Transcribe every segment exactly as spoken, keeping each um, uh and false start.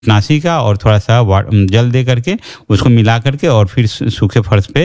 कीटनाशी का और थोड़ा-सा वा जल दे करके उसको मिला करके और फिर सू सूखे फर्श पे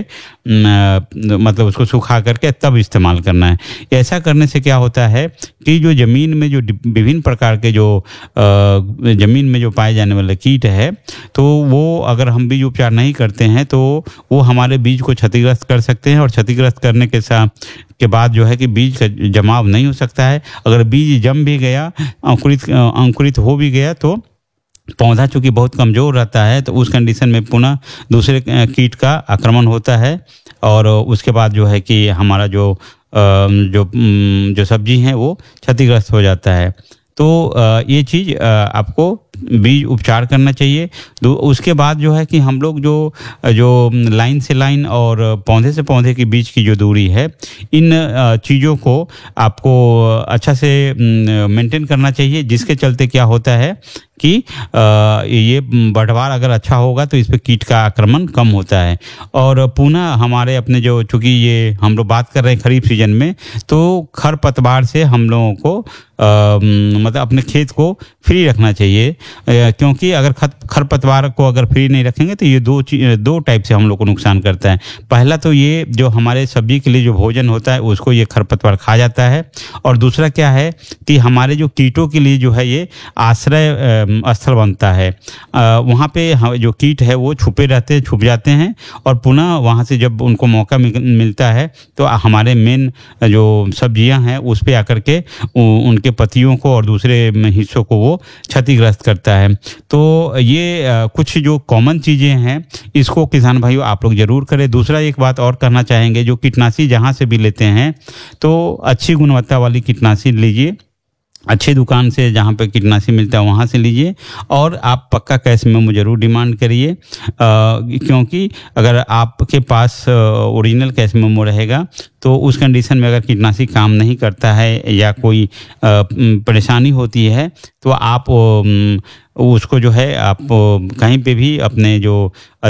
न मतलब उसको सुखा करके तब इस्तेमाल करना है। ऐसा करने से क्या होता है कि जो ज़मीन में जो डि विभिन्न प्रकार के जो अ, ज़मीन में जो पाए जाने वाले कीट है, तो वो अगर हम बीज उपचार नहीं करते हैं, तो वो हमारे बीज को क्षतिग्रस्त कर सकते हैं और क्षतिग्रस्त करने के सा के बाद जो है कि बीज का जमाव नहीं हो सकता है। अगर बीज जम भी गया, अंकुरित अ, अंकुरित हो भी गया तो पौधा चूँकि बहुत कमज़ोर रहता है, तो उस कंडीशन में पुनः दूसरे अ, कीट का आक्रमण होता है और उसके बाद जो है कि हमारा जो अ, जो उम, जो सब्ज़ी हैं वो क्षतिग्रस्त हो जाता है। तो अ, ये चीज़ अ, आपको बीज उपचार करना चाहिए। दू उसके बाद जो है कि हम लोग जो जो लाइन से लाइन और पौधे से पौधे के बीच की जो दूरी है, इन अ, चीज़ों को आपको अच्छा से उम, मेंटेन करना चाहिए, जिसके चलते क्या होता है कि अ, ये बढ़वार अगर अच्छा होगा तो इस पे कीट का आक्रमण कम होता है। और पुनः हमारे अपने जो चूँकि ये हम लोग बात कर रहे हैं खरीफ सीजन में, तो खरपतवार से हम लोगों को अ, मतलब अपने खेत को फ्री रखना चाहिए। अ, क्योंकि अगर खत खरपतवार को अगर फ्री नहीं रखेंगे तो ये दो ची दो टाइप से हम लोग को नुकसान करता है। पहला तो ये जो हमारे सब्ज़ी के लिए जो भोजन होता है उसको ये खरपतवार खा जाता है, और दूसरा क्या है कि हमारे जो कीटों के लिए जो है ये आश्रय अ, स्थल बनता है। अ, वहाँ पे ह जो कीट है वो छुपे रहते हैं, छुप जाते हैं और पुनः वहाँ से जब उनको मौका मिल मिलता है तो हमारे मेन जो सब्जियाँ हैं उस पे आकर के उ उनके पत्तियों को और दूसरे हिस्सों को वो क्षतिग्रस्त करता है। तो ये अ, कुछ जो कॉमन चीज़ें हैं, इसको किसान भाइयों आप लोग ज़रूर करें। दूसरा एक बात और कहना चाहेंगे, जो कीटनाशी जहाँ से भी लेते हैं तो अच्छी गुणवत्ता वाली कीटनाशी लीजिए। अच्छी दुकान से जहाँ पे कीटनाशी मिलता है वहाँ से लीजिए, और आप पक्का कैश मेमो ज़रूर डिमांड करिए। अ, क्योंकि अगर आपके पास ओरिजिनल कैश मेमो रहेगा तो उस कंडीशन में अगर कीटनाशी काम नहीं करता है या कोई अ, परेशानी होती है तो आप उम, उसको जो है आप कहीं पे भी अपने जो अ,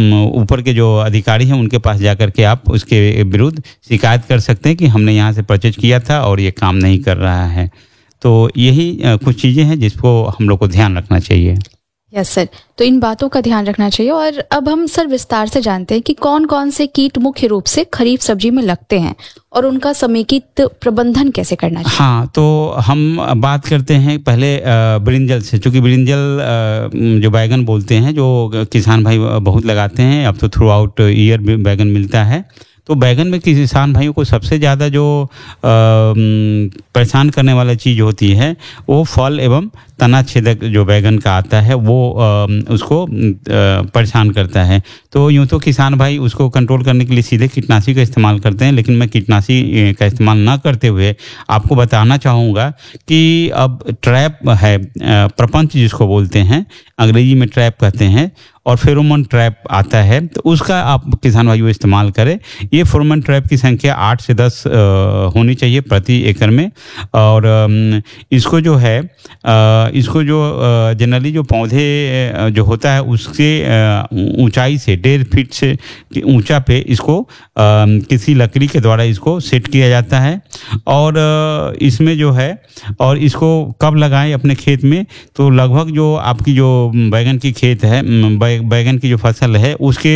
ऊपर के जो अधिकारी हैं उनके पास जाकर के आप उसके विरुद्ध शिकायत कर सकते हैं कि हमने यहाँ से परचेज किया था और ये काम नहीं कर रहा है। तो यही अ, कुछ चीज़ें हैं जिसको हम लोग को ध्यान रखना चाहिए। यस सर, तो इन बातों का ध्यान रखना चाहिए। और अब हम सर विस्तार से जानते हैं कि कौन कौन से कीट मुख्य रूप से खरीफ सब्जी में लगते हैं और उनका समेकित प्रबंधन कैसे करना चाहिए। हाँ, तो हम बात करते हैं पहले अ, ब्रिंजल से। चूँकि ब्रिंजल अ, जो बैंगन बोलते हैं, जो किसान भाई बहुत लगाते हैं, अब तो थ्रू आउट ईयर भी बैंगन मिलता है। तो बैंगन में किसान भाइयों को सबसे ज़्यादा जो अ, परेशान करने वाला चीज़ होती है वो फल एवं तना छेदक जो बैंगन का आता है वो अ, उसको अ, परेशान करता है। तो यूँ तो किसान भाई उसको कंट्रोल करने के लिए सीधे कीटनाशी का इस्तेमाल करते हैं, लेकिन मैं कीटनाशी का इस्तेमाल ना करते हुए आपको बताना चाहूँगा कि अब ट्रैप है, अ, प्रपंच जिसको बोलते हैं, अंग्रेजी में ट्रैप कहते हैं, और फेरोमोन ट्रैप आता है, तो उसका आप किसान भाइयों इस्तेमाल करें। ये फेरोमोन ट्रैप की संख्या आठ से दस अ, होनी चाहिए प्रति एकड़ में, और अम, इसको जो है अ, इसको जो अ, जनरली जो पौधे अ, जो होता है उसके अ, ऊंचाई से डेढ़ फीट से ऊंचा पे इसको अ, किसी लकड़ी के द्वारा इसको सेट किया जाता है। और अ, इसमें जो है, और इसको कब लगाएं अपने खेत में, तो लगभग जो आपकी जो बैगन की खेत है, बै, बैगन की जो फसल है उसके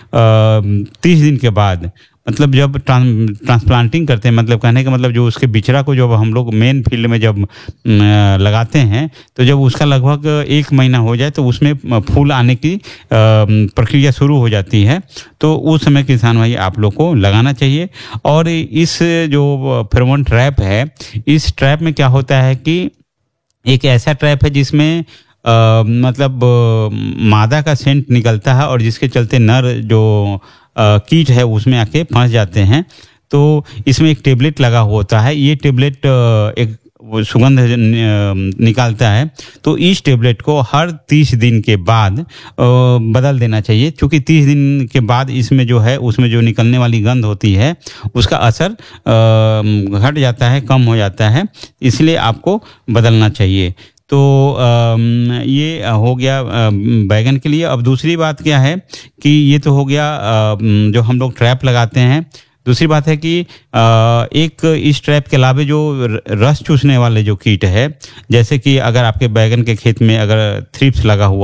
तीस दिन के बाद, मतलब जब ट्रां ट्रांसप्लांटिंग करते हैं, मतलब कहने का मतलब जो उसके बिचड़ा को जब हम लोग मेन फील्ड में जब न, लगाते हैं, तो जब उसका लगभग एक महीना हो जाए तो उसमें फूल आने की अ, प्रक्रिया शुरू हो जाती है। तो उस समय किसान भाई आप लोग को लगाना चाहिए। और इस जो फेरोमोन ट्रैप है, इस ट्रैप में क्या होता है कि एक ऐसा ट्रैप है जिसमें अ, मतलब अ, मादा का सेंट निकलता है, और जिसके चलते नर जो अ, कीट है उसमें आके फंस जाते हैं। तो इसमें एक टेबलेट लगा होता है, ये टेबलेट अ, एक वो सुगंध न- निकालता है। तो इस टेबलेट को हर तीस दिन के बाद अ, बदल देना चाहिए, क्योंकि तीस दिन के बाद इसमें जो है उसमें जो निकलने वाली गंध होती है उसका असर अ, घट जाता है, कम हो जाता है, इसलिए आपको बदलना चाहिए। तो अम, ये हो गया अ, बैगन के लिए। अब दूसरी बात क्या है कि ये तो हो गया अ, जो हम लोग ट्रैप लगाते हैं, दूसरी बात है कि अ, एक इस ट्रैप के अलावा जो र- रस चूसने वाले जो कीट है, जैसे कि अगर आपके बैगन के खेत में अगर थ्रिप्स लगा हुआ